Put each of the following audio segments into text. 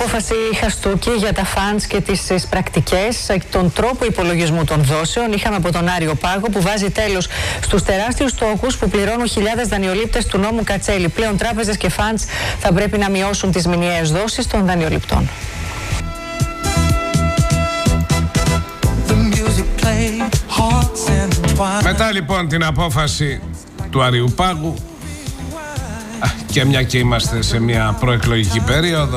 απόφαση Χαστούκη για τα φαντς και τις πρακτικές, τον τρόπο υπολογισμού των δόσεων. Είχαμε από τον Άριο Πάγο που βάζει τέλος στους τεράστιους τόκους που πληρώνουν χιλιάδες δανειολήπτες του νόμου Κατσέλη. Πλέον τράπεζες και φαντς θα πρέπει να μειώσουν τις μηνιαίες δόσεις των δανειοληπτών. Μετά λοιπόν την απόφαση του Άριου Πάγου και μια και είμαστε σε μια προεκλογική περίοδο,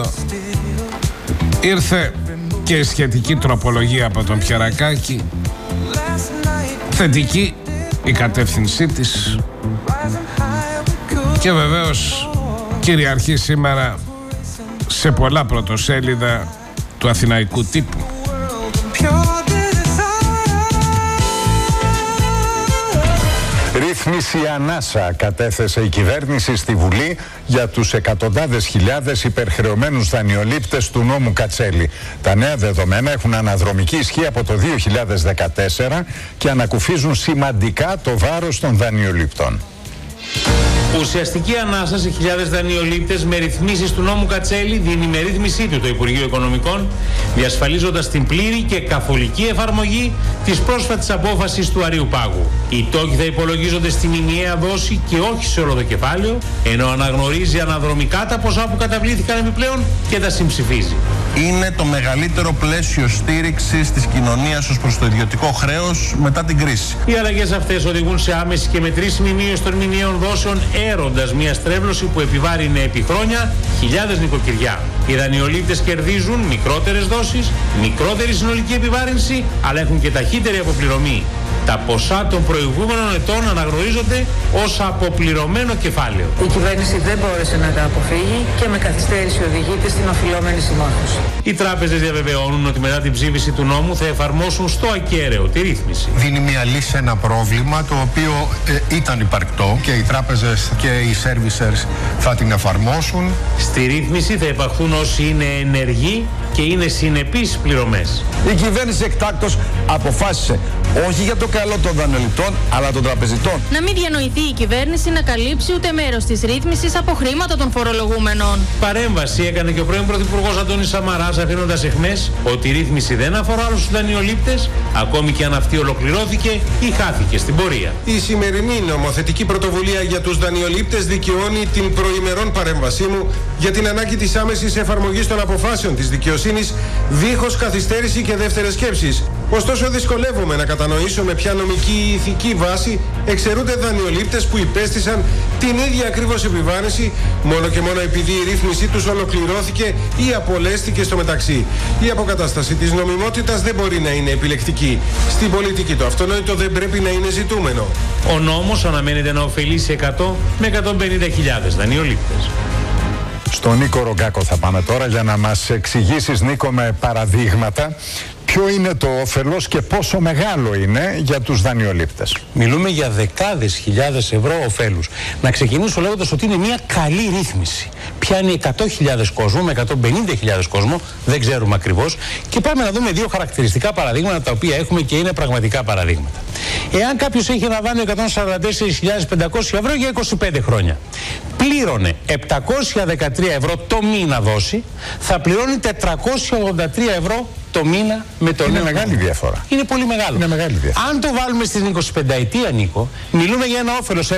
ήρθε και η σχετική τροπολογία από τον Πιερακάκη. Θετική η κατεύθυνσή της και βεβαίως κυριαρχεί σήμερα σε πολλά πρωτοσέλιδα του αθηναϊκού τύπου. Ρύθμιση ανάσα κατέθεσε η κυβέρνηση στη Βουλή για τους εκατοντάδες χιλιάδες υπερχρεωμένους δανειολήπτες του νόμου Κατσέλη. Τα νέα δεδομένα έχουν αναδρομική ισχύ από το 2014 και ανακουφίζουν σημαντικά το βάρος των δανειολήπτων. Ουσιαστική ανάσα σε χιλιάδες δανειολήπτες με ρυθμίσεις του νόμου Κατσέλη δίνει με ρύθμισή του το Υπουργείο Οικονομικών, διασφαλίζοντας την πλήρη και καθολική εφαρμογή της πρόσφατης απόφασης του Αρείου Πάγου. Οι τόκοι θα υπολογίζονται στη μηνιαία δόση και όχι σε όλο το κεφάλαιο, ενώ αναγνωρίζει αναδρομικά τα ποσά που καταβλήθηκαν επιπλέον και τα συμψηφίζει. Είναι το μεγαλύτερο πλαίσιο στήριξης της κοινωνίας ως προς το ιδιωτικό χρέος μετά την κρίση. Οι αλλαγές αυτές οδηγούν σε άμεση και μετρήσιμη μείωση των μηνιαίων δόσεων, έροντας μια στρέβλωση που επιβάρυνε επί χρόνια χιλιάδες νοικοκυριά. Οι δανειολήπτες κερδίζουν μικρότερες δόσεις, μικρότερη συνολική επιβάρυνση, αλλά έχουν και ταχύτερη αποπληρωμή. Τα ποσά των προηγούμενων ετών αναγνωρίζονται ως αποπληρωμένο κεφάλαιο. Η κυβέρνηση δεν μπόρεσε να τα αποφύγει και με καθυστέρηση οδηγείται στην οφειλόμενη συμμόρφωση. Οι τράπεζες διαβεβαιώνουν ότι μετά την ψήφιση του νόμου θα εφαρμόσουν στο ακέραιο τη ρύθμιση. Δίνει μια λύση σε ένα πρόβλημα το οποίο ήταν υπαρκτό και οι τράπεζες και οι servicers θα την εφαρμόσουν. Στη ρύθμιση θα υπαχθούν όσοι είναι ενεργοί και είναι συνεπείς πληρωμές. Η κυβέρνηση εκτάκτως αποφάσισε όχι για το καλό των δανειοληπτών, αλλά των τραπεζιτών. Να μην διανοηθεί η κυβέρνηση να καλύψει ούτε μέρος της ρύθμισης από χρήματα των φορολογούμενων. Παρέμβαση έκανε και ο πρώην Πρωθυπουργός Αντώνης Σαμαράς, αφήνοντας εχμές ότι η ρύθμιση δεν αφορά όλους τους δανειολήπτες, ακόμη και αν αυτή ολοκληρώθηκε ή χάθηκε στην πορεία. Η σημερινή νομοθετική πρωτοβουλία για τους δανειολήπτες δικαιώνει την προημερών παρέμβασή μου για την ανάγκη της άμεσης εφαρμογής των αποφάσεων της δικαιοσύνης, δίχως καθυστέρηση και δεύτερες σκέψεις. Ωστόσο, δυσκολεύομαι να κατανοήσω με ποια νομική ή ηθική βάση εξαιρούνται δανειολήπτες που υπέστησαν την ίδια ακριβώς επιβάρυνση μόνο και μόνο επειδή η ρύθμισή τους ολοκληρώθηκε ή απολέστηκε στο μεταξύ. Η αποκατάσταση της νομιμότητας δεν μπορεί να είναι επιλεκτική. Στην πολιτική το αυτονόητο δεν πρέπει να είναι ζητούμενο. Ο νόμος αναμένεται να ωφελήσει 100 με 150.000 δανειολήπτες. Στον Νίκο Ρογκάκο θα πάμε τώρα για να μας εξηγήσεις, Νίκο, με παραδείγματα ποιο είναι το όφελος και πόσο μεγάλο είναι για τους δανειολήπτες. Μιλούμε για δεκάδες χιλιάδες ευρώ ωφέλους. Να ξεκινήσω λέγοντας ότι είναι μια καλή ρύθμιση. Πιάνει 100.000 κόσμο με 150.000 κόσμο, δεν ξέρουμε ακριβώς. Και πάμε να δούμε δύο χαρακτηριστικά παραδείγματα τα οποία έχουμε και είναι πραγματικά παραδείγματα. Εάν κάποιος έχει ένα δάνειο 144.500 ευρώ για 25 χρόνια, πλήρωνε 713 ευρώ το μήνα δόση, θα πληρώνει 483 ευρώ το μήνα με το Είναι μεγάλη διαφορά. Είναι πολύ μεγάλο. Είναι μεγάλη διαφορά. Αν το βάλουμε στην 25ετία, Νίκο, μιλούμε για ένα όφελος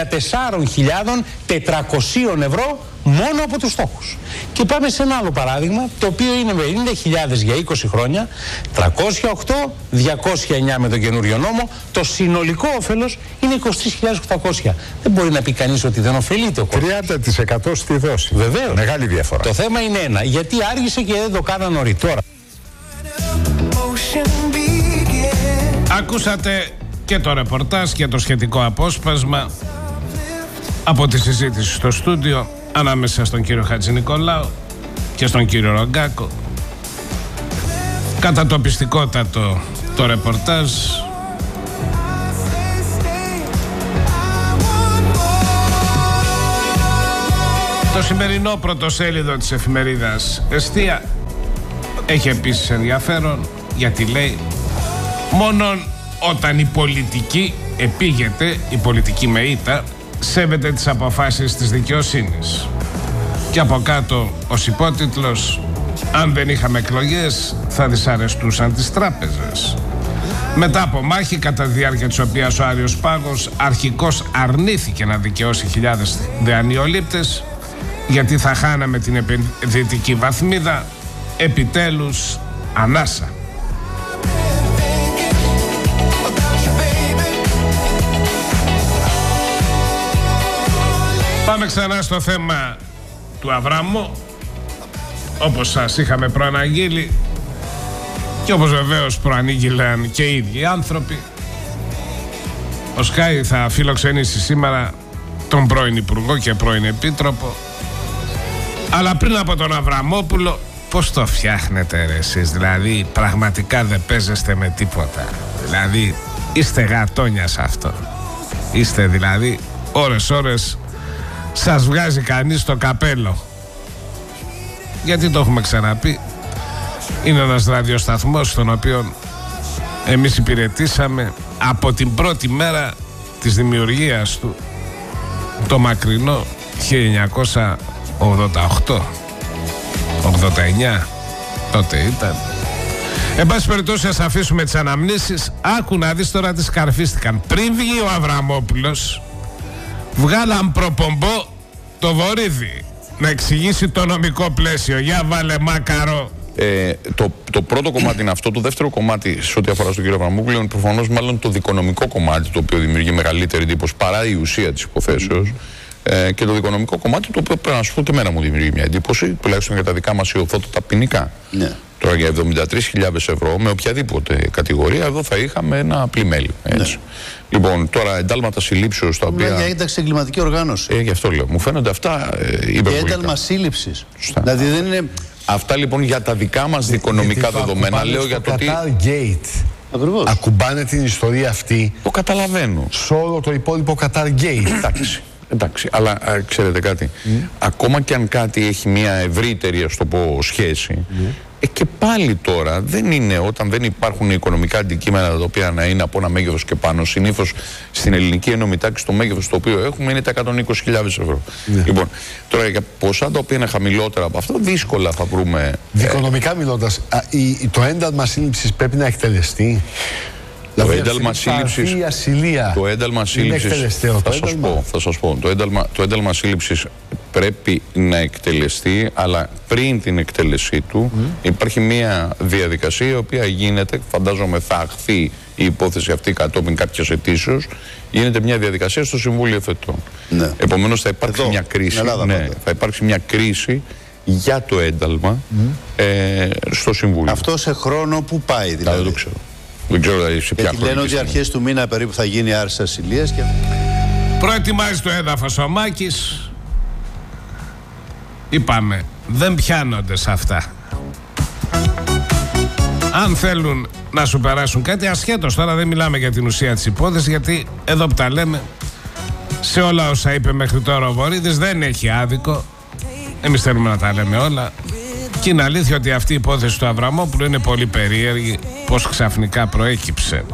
74.400 ευρώ μόνο από τους στόχους. Και πάμε σε ένα άλλο παράδειγμα, το οποίο είναι 50.000 για 20 χρόνια, 308, 209 με τον καινούριο νόμο, το συνολικό όφελος είναι 23.800. Δεν μπορεί να πει κανείς ότι δεν ωφελείται ο κόσμος. 30% στη δόση. Βεβαίως. Μεγάλη διαφορά. Το θέμα είναι ένα, γιατί άργησε και δεν το κάναν νωρίτερα. Ακούσατε και το ρεπορτάζ και το σχετικό απόσπασμα από τη συζήτηση στο στούντιο ανάμεσα στον κύριο Χατζηνικολάου και στον κύριο Ρογκάκο. Κατατοπιστικότατο το ρεπορτάζ. Το σημερινό πρωτοσέλιδο της εφημερίδας Εστία έχει επίσης ενδιαφέρον, γιατί λέει μόνον όταν η πολιτική επήγεται, η πολιτική με ήττα, σέβεται τις αποφάσεις της δικαιοσύνης. Και από κάτω ως υπότιτλος, αν δεν είχαμε εκλογές θα δυσαρεστούσαν τις τράπεζες. Μετά από μάχη κατά τη διάρκεια της οποίας ο Άριος Πάγος αρχικώς αρνήθηκε να δικαιώσει χιλιάδες δανειολήπτες γιατί θα χάναμε την επενδυτική βαθμίδα, επιτέλους ανάσα. Πάμε ξανά στο θέμα του Αβραμού, όπως σας είχαμε προαναγγείλει και όπως βεβαίως προανήγγειλαν και οι ίδιοι άνθρωποι. Ο Sky θα φιλοξενήσει σήμερα τον πρώην Υπουργό και πρώην Επίτροπο, αλλά πριν από τον Αβραμόπουλο, πώς το φτιάχνετε ρε εσείς? Δηλαδή πραγματικά δεν παίζεστε με τίποτα. Δηλαδή είστε γατόνια σε αυτό. Είστε δηλαδή ώρες σας βγάζει κανείς το καπέλο. Γιατί το έχουμε ξαναπεί, είναι ένας ραδιοσταθμός στον οποίο εμείς υπηρετήσαμε από την πρώτη μέρα της δημιουργίας του, το μακρινό 1988 89 τότε ήταν. Εν πάση περιπτώσει, ας αφήσουμε τις αναμνήσεις. Άκου να δεις τώρα τι σκαρφίστηκαν. Πριν βγει ο Αβραμόπουλος, βγάλαν προπομπό το Βορίδη να εξηγήσει το νομικό πλαίσιο. Για βάλε μάκαρο. Το πρώτο κομμάτι είναι αυτό. Το δεύτερο κομμάτι, σε ό,τι αφορά στον κύριο Αβραμόπουλο, είναι προφανώς μάλλον το δικονομικό κομμάτι, το οποίο δημιουργεί μεγαλύτερη εντύπωση παρά η ουσία της υποθέσεως. Και το δικονομικό κομμάτι, το οποίο πρέπει να σου πω ότι εμένα μου δημιουργεί μια εντύπωση, τουλάχιστον για τα δικά μας ιωθώτα ποινικά. Ναι. Τώρα για 73.000 ευρώ, με οποιαδήποτε κατηγορία, εδώ θα είχαμε ένα πλημέλιο. Έτσι. Ναι. Λοιπόν, τώρα εντάλματα συλλήψεως τα οποία. Για ένταξη εγκληματική οργάνωση. Γι' αυτό λέω. Μου φαίνονται αυτά υπερβολικά. Και ένταλμα σύλληψης. Δηλαδή δεν είναι. Αυτά λοιπόν για τα δικά μας δικονομικά δεδομένα. Λέω για το ότι. Ακριβώς. Ακουμπάνε την ιστορία αυτή. Το καταλαβαίνω. Σε όλο το υπόλοιπο Qatar Gate. Εντάξει, αλλά ξέρετε κάτι. Ακόμα και αν κάτι έχει μια ευρύτερη, ας το πω, σχέση, και πάλι τώρα δεν είναι, όταν δεν υπάρχουν οικονομικά αντικείμενα τα οποία να είναι από ένα μέγεθος και πάνω. Συνήθως στην ελληνική ενόμη τάξη το μέγεθος το οποίο έχουμε είναι τα 120.000 ευρώ. Λοιπόν, τώρα για ποσά τα οποία είναι χαμηλότερα από αυτό, δύσκολα θα βρούμε. Δικονομικά μιλώντας, το ένταλμα σύλληψης πρέπει να εκτελεστεί. Το ένταλμα σύλληψης, θα σας πω, το ένταλμα σύλληψης πρέπει να εκτελεστεί, αλλά πριν την εκτέλεσή του υπάρχει μια διαδικασία η οποία γίνεται, φαντάζομαι θα αχθεί η υπόθεση αυτή κατόπιν κάποιας αιτήσεως, γίνεται μια διαδικασία στο Συμβούλιο Εφετών. Ναι. Επομένως θα υπάρξει μια κρίση, θα υπάρξει μια κρίση για το ένταλμα στο Συμβούλιο. Αυτό σε χρόνο που πάει δηλαδή? Δεν το ξέρω. Δεν ξέρω σε ποια χρονική. Λένε ότι αρχές του μήνα περίπου θα γίνει άρση ασυλίας και... Προετοιμάζει το έδαφος ο Μάκης. Είπαμε, δεν πιάνονται σε αυτά. Αν θέλουν να σου περάσουν κάτι, ασχέτως τώρα δεν μιλάμε για την ουσία της υπόθεσης, γιατί εδώ που τα λέμε, σε όλα όσα είπε μέχρι τώρα ο Βορίδης δεν έχει άδικο. Εμείς θέλουμε να τα λέμε όλα. Και είναι αλήθεια ότι αυτή η υπόθεση του Αβραμόπουλου είναι πολύ περίεργη, πως ξαφνικά προέκυψε.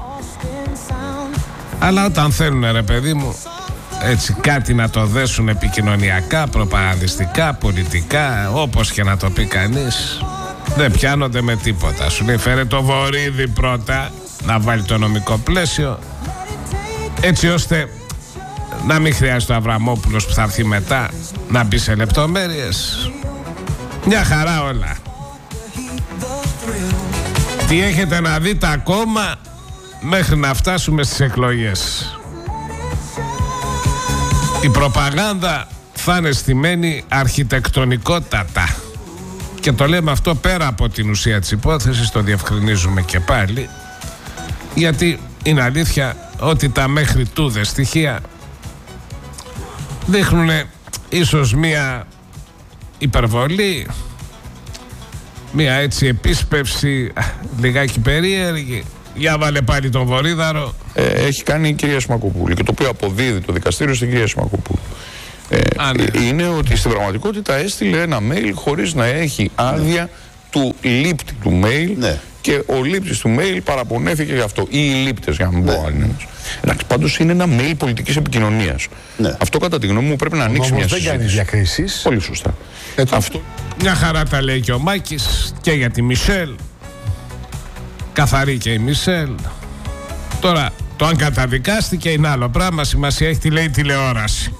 Αλλά όταν θέλουν, ρε παιδί μου, έτσι κάτι να το δέσουν επικοινωνιακά, προπαγανδιστικά, πολιτικά, όπως και να το πει κανείς, δεν πιάνονται με τίποτα. Σου λέει φέρε το Βορίδη πρώτα να βάλει το νομικό πλαίσιο, έτσι ώστε να μην χρειάζεται ο Αβραμόπουλος που θα έρθει μετά να μπει σε λεπτομέρειες. Μια χαρά όλα. Τι έχετε να δείτε ακόμα μέχρι να φτάσουμε στις εκλογές? Η προπαγάνδα θα είναι στημένη αρχιτεκτονικότατα. Και το λέμε αυτό πέρα από την ουσία της υπόθεσης, το διευκρινίζουμε και πάλι, γιατί είναι αλήθεια ότι τα μέχρι τούδε στοιχεία δείχνουν ίσως μία υπερβολή, μία έτσι επίσπευση λιγάκι περίεργη. Για βάλε πάλι τον Βορίδαρο. Έχει κάνει η κυρία Σμακοπούλου και το οποίο αποδίδει το δικαστήριο στην κυρία Σμακοπούλου. Είναι ότι στην πραγματικότητα έστειλε ένα mail χωρίς να έχει άδεια του λήπτη του mail και ο λήπτης του mail παραπονέθηκε γι' αυτό, ή οι λήπτες, για να μην πω άλλοι. Εντάξει, πάντως είναι ένα mail πολιτικής επικοινωνίας. Αυτό κατά τη γνώμη μου πρέπει να ανοίξει μια συζήτηση. Δεν κάνει διακρίσεις. Πολύ σωστά. Αυτό Μια χαρά τα λέει και ο Μάκης και για τη Μισελ. Καθαρή και η Μισελ. Τώρα το αν καταδικάστηκε είναι άλλο πράγμα. Σημασία έχει τι λέει η τηλεόραση.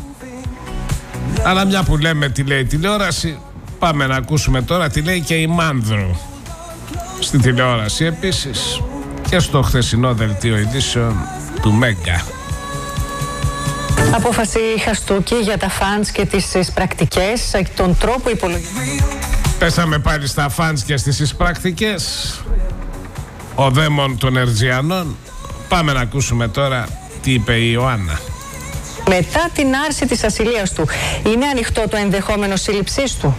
Αλλά μια που λέμε τι λέει η τηλεόραση, πάμε να ακούσουμε τώρα τι λέει και η Μάνδρου στη τηλεόραση επίσης και στο χθεσινό δελτίο ειδήσεων του Μέγκα. Απόφαση Χαστούκη για τα φαντς και τις εισπρακτικές, τον τρόπο υπολογισμού. Πέσαμε πάλι στα φαντς και στις εισπρακτικές. Ο δαίμον των Ερτζιανών. Πάμε να ακούσουμε τώρα τι είπε η Ιωάννα. Μετά την άρση της ασυλίας του, είναι ανοιχτό το ενδεχόμενο σύλληψής του?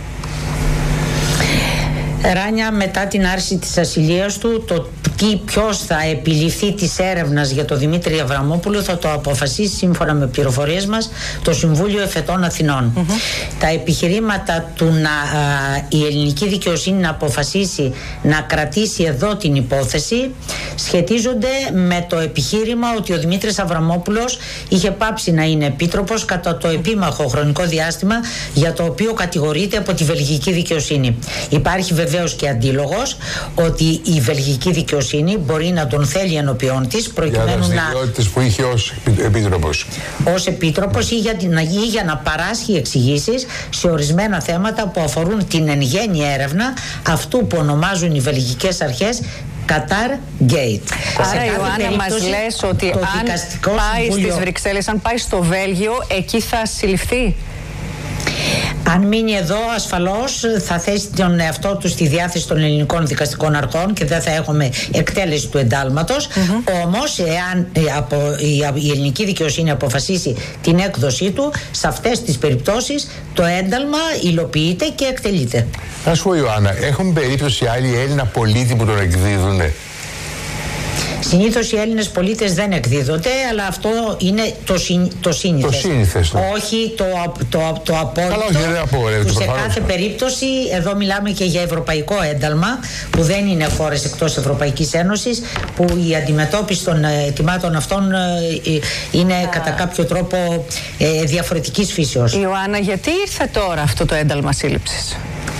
Ράνια, μετά την άρση της ασυλίας του, ποιος θα επιληφθεί της έρευνας για τον Δημήτρη Αβραμόπουλο θα το αποφασίσει, σύμφωνα με πληροφορίες μας, το Συμβούλιο Εφετών Αθηνών. Τα επιχειρήματα του η ελληνική δικαιοσύνη να αποφασίσει να κρατήσει εδώ την υπόθεση σχετίζονται με το επιχείρημα ότι ο Δημήτρης Αβραμόπουλος είχε πάψει να είναι επίτροπος κατά το επίμαχο χρονικό διάστημα για το οποίο κατηγορείται από τη βελγική δικαιοσύνη. Υπάρχει βεβαίως και αντίλογος ότι η βελγική δικαιοσύνη μπορεί να τον θέλει ενώπιον της προκειμένου για τις δραστηριότητες που είχε ως επίτροπος. Ως επίτροπος ή για να παράσχει εξηγήσεις σε ορισμένα θέματα που αφορούν την εν γέννη έρευνα αυτού που ονομάζουν οι βελγικές αρχές Qatar Gate. Άρα Ιωάννα, μας λες ότι αν πάει στις Βρυξέλλες, αν πάει στο Βέλγιο, εκεί θα συλληφθεί? Αν μείνει εδώ, ασφαλώς θα θέσει τον εαυτό του στη διάθεση των ελληνικών δικαστικών αρχών και δεν θα έχουμε εκτέλεση του εντάλματος. Όμως, εάν η ελληνική δικαιοσύνη αποφασίσει την έκδοσή του, σε αυτές τις περιπτώσεις το ένταλμα υλοποιείται και εκτελείται. Να σου πω, Ιωάννα, έχουν περίπτωση άλλοι Έλληνα πολίτη που τον εκδίδουνε? Συνήθως οι Έλληνες πολίτες δεν εκδίδονται, αλλά αυτό είναι το σύνηθες. Το σύνηθες, ναι. Όχι το απόλυτο. Σε κάθε περίπτωση, εδώ μιλάμε και για ευρωπαϊκό ένταλμα, που δεν είναι χώρες εκτός Ευρωπαϊκής Ένωσης, που η αντιμετώπιση των αιτημάτων αυτών είναι κατά κάποιο τρόπο διαφορετικής φύσεως. Ιωάννα, γιατί ήρθε τώρα αυτό το ένταλμα σύλληψης?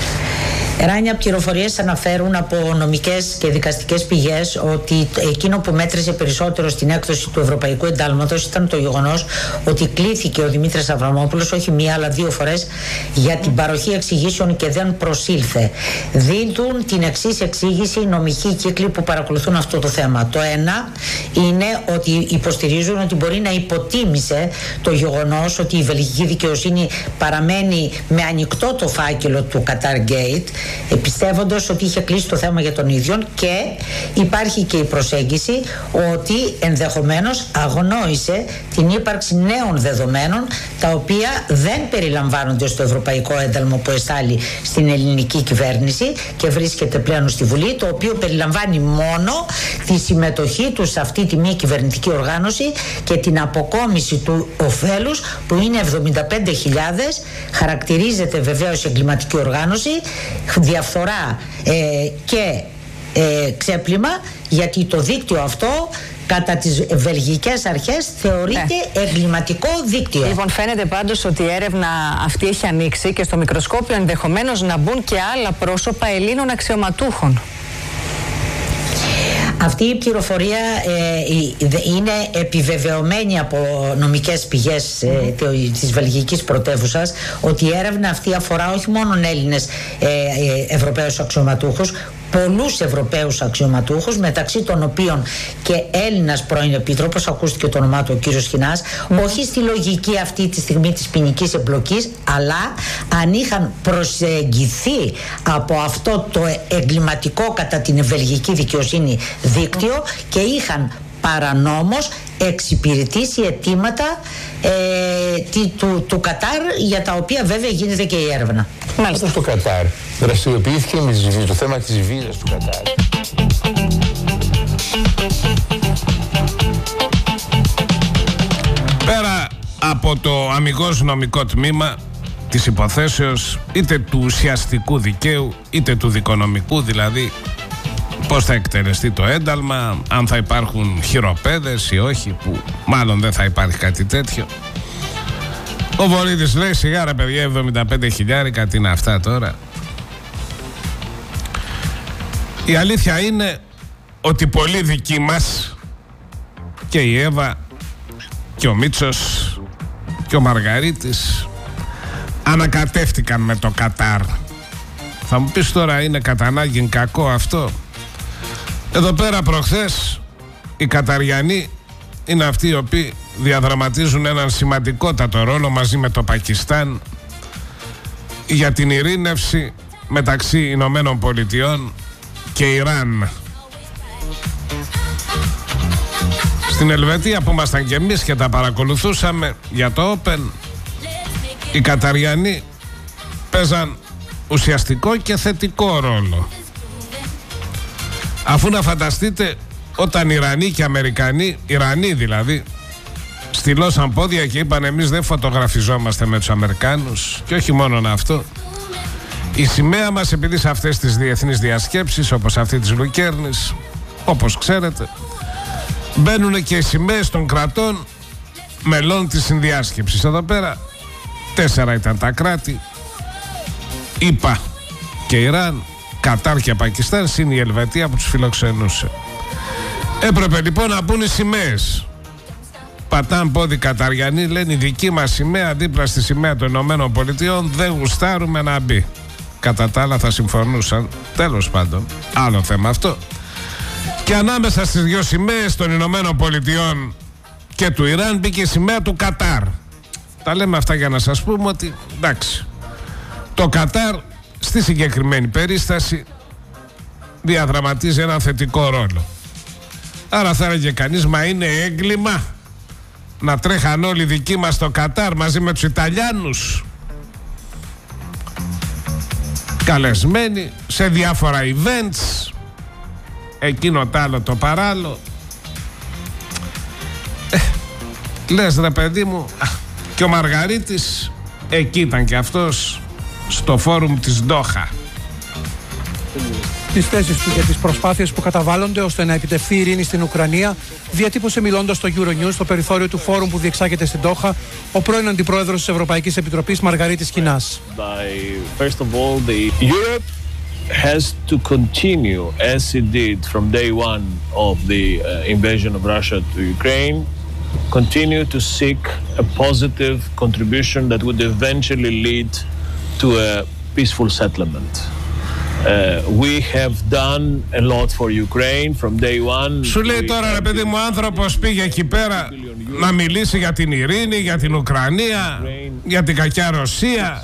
Ράνια, πληροφορίες αναφέρουν από νομικές και δικαστικές πηγές ότι εκείνο που μέτρησε περισσότερο στην έκδοση του Ευρωπαϊκού Εντάλματος ήταν το γεγονός ότι κλήθηκε ο Δημήτρης Αβραμόπουλος όχι μία αλλά δύο φορές για την παροχή εξηγήσεων και δεν προσήλθε. Δίνουν την εξής εξήγηση οι νομικοί κύκλοι που παρακολουθούν αυτό το θέμα. Το ένα είναι ότι υποστηρίζουν ότι μπορεί να υποτίμησε το γεγονός ότι η βελγική δικαιοσύνη παραμένει με ανοιχτό το φάκελο του Qatar Gate, πιστεύοντας ότι είχε κλείσει το θέμα για τον ίδιο, και υπάρχει και η προσέγγιση ότι ενδεχομένως αγνόησε την ύπαρξη νέων δεδομένων τα οποία δεν περιλαμβάνονται στο ευρωπαϊκό ένταλμα που εστάλει στην ελληνική κυβέρνηση και βρίσκεται πλέον στη Βουλή, το οποίο περιλαμβάνει μόνο τη συμμετοχή του σε αυτή τη μη κυβερνητική οργάνωση και την αποκόμιση του ωφέλους που είναι 75.000, χαρακτηρίζεται βεβαίως εγκληματική οργάνωση, διαφθορά και ξέπλυμα, γιατί το δίκτυο αυτό κατά τις βελγικές αρχές θεωρείται εγκληματικό δίκτυο. Λοιπόν, φαίνεται πάντως ότι η έρευνα αυτή έχει ανοίξει και στο μικροσκόπιο ενδεχομένως να μπουν και άλλα πρόσωπα Ελλήνων αξιωματούχων. Αυτή η πληροφορία είναι επιβεβαιωμένη από νομικές πηγές της βελγικής πρωτεύουσας, ότι η έρευνα αυτή αφορά όχι μόνο Έλληνες Ευρωπαίους αξιωματούχους, πολλούς Ευρωπαίους αξιωματούχους, μεταξύ των οποίων και Έλληνας πρώην επίτροπος, ακούστηκε το όνομά του ο κύριος Χινάς, όχι στη λογική αυτή τη στιγμή της ποινικής εμπλοκής, αλλά αν είχαν προσεγγιθεί από αυτό το εγκληματικό κατά την βελγική δικαιοσύνη δίκτυο και είχαν παρανόμως εξυπηρετήσει αιτήματα του Κατάρ, για τα οποία βέβαια γίνεται και η έρευνα. Μάλιστα. Στο Κατάρ δραστηριοποιήθηκε με το θέμα της βίζας του Κατάρ. Πέρα από το αμιγώς νομικό τμήμα της υποθέσεως, είτε του ουσιαστικού δικαίου είτε του δικονομικού, δηλαδή πώς θα εκτελεστεί το ένταλμα, αν θα υπάρχουν χειροπέδες ή όχι, που μάλλον δεν θα υπάρχει κάτι τέτοιο. Ο Βορύδης λέει: σιγά ρε παιδιά, 75.000, τι είναι αυτά τώρα? Η αλήθεια είναι ότι πολλοί δικοί μας, και η Εύα και ο Μίτσος και ο Μαργαρίτης, ανακατεύτηκαν με το Κατάρ. Θα μου πεις τώρα, είναι κατά ανάγκη κακό αυτό? Εδώ πέρα προχθές οι Καταριανοί είναι αυτοί οι οποίοι διαδραματίζουν έναν σημαντικότατο ρόλο μαζί με το Πακιστάν για την ειρήνευση μεταξύ Ηνωμένων Πολιτειών και Ιράν. Στην Ελβετία που ήμασταν και εμείς και τα παρακολουθούσαμε για το Open, οι Καταριανοί παίζαν ουσιαστικό και θετικό ρόλο. Αφού να φανταστείτε, όταν Ιρανοί και Αμερικανοί, Ιρανοί δηλαδή, στυλώσαν πόδια και είπαν εμείς δεν φωτογραφιζόμαστε με τους Αμερικάνους, και όχι μόνο αυτό, η σημαία μας, επειδή σε αυτές τις διεθνείς διασκέψεις όπως αυτή της Λουκέρνης, όπως ξέρετε, μπαίνουν και οι σημαίες των κρατών μελών της συνδιάσκεψης. Εδώ πέρα 4 ήταν τα κράτη, ΗΠΑ και Ιράν, Κατάρ και Πακιστάν, συν η Ελβετία που τους φιλοξενούσε. Έπρεπε λοιπόν να μπουν οι σημαίες. Πατάν πόδι Καταριανοί, λένε η δική μας σημαία δίπλα στη σημαία των Ηνωμένων Πολιτειών δεν γουστάρουμε να μπει. Κατά τα άλλα θα συμφωνούσαν. Τέλος πάντων, άλλο θέμα αυτό. Και ανάμεσα στις δύο σημαίες των Ηνωμένων Πολιτειών και του Ιράν μπήκε η σημαία του Κατάρ. Τα λέμε αυτά για να σας πούμε ότι εντάξει, το Κατάρ στη συγκεκριμένη περίσταση διαδραματίζει ένα θετικό ρόλο. Άρα θα έλεγε κανείς, μα είναι έγκλημα να τρέχαν όλοι οι δικοί μας στο Κατάρ μαζί με τους Ιταλιάνους, καλεσμένοι σε διάφορα events, εκείνο τ' άλλο το παράλληλο. Λες ρε παιδί μου, και ο Μαργαρίτης εκεί ήταν και αυτός στο φόρουμ της Ντόχα. Τις θέσεις του για τις προσπάθειες που καταβάλλονται ώστε να επιτευχθεί η ειρήνη στην Ουκρανία, διατύπωσε μιλώντας στο Euronews στο περιθώριο του φόρουμ που διεξάγεται στην Ντόχα ο πρώην Αντιπρόεδρος της Ευρωπαϊκής Επιτροπής Μαργαρίτης Κινάς. First of all, the Europe has to continue as it did from day one of the invasion of Russia to Ukraine, continue to seek a positive contribution that would eventually lead to a peaceful settlement. We have done a lot for Ukraine from day one. Σου λέει τώρα ρε παιδί μου, άνθρωπος πήγε εκεί πέρα να μιλήσει για την ειρήνη, για την Ουκρανία, για την κακιά Ρωσία.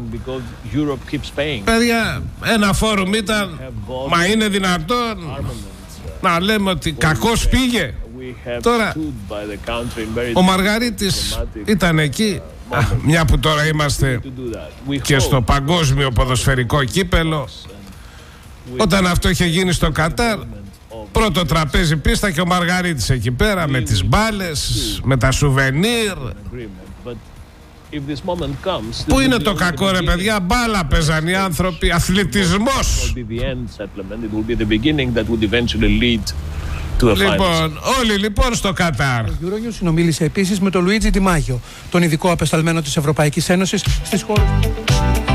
Παιδιά, ένα φόρουμ ήταν, μα είναι δυνατόν να λέμε ότι κακώς πήγε? Τώρα ο Μαργαρίτης ήταν εκεί, μια που τώρα είμαστε και στο παγκόσμιο ποδοσφαιρικό κύπελο. Όταν αυτό είχε γίνει στο Κατάρ, πρώτο τραπέζι πίστα και ο Μαργαρίτης εκεί πέρα με τις μπάλες, με τα σουβενίρ. Πού είναι το κακό ρε παιδιά? Μπάλα παίζαν οι άνθρωποι, αθλητισμός. Λοιπόν, όλοι λοιπόν στο Κατάρ. Ο Euronews συνομίλησε επίσης με τον Λουίτζι Ντι Μάγιο, τον ειδικό απεσταλμένο της Ευρωπαϊκής Ένωσης στις χώρες.